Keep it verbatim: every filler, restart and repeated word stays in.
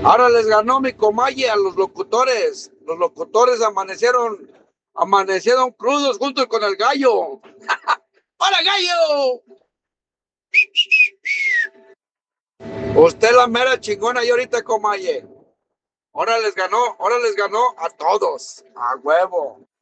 Ahora les ganó mi comalle a los locutores. Los locutores amanecieron, amanecieron crudos junto con el gallo. ¡Hola, gallo! Usted la mera chingona y ahorita comalle. Ahora les ganó, ahora les ganó a todos. A huevo.